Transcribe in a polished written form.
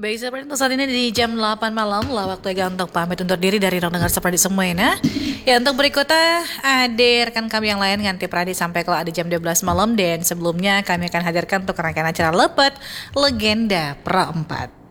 Baik, seperti untuk saat ini di jam 8 malam lah waktu untuk pamit undur diri dari ruang dengar seperti semua ya. Ya, untuk berikutnya ada rekan kami yang lain nganti Pradi sampai kalau ada jam 12 malam, dan sebelumnya kami akan hadirkan untuk rangkaian acara Lepet Legenda Pro 4.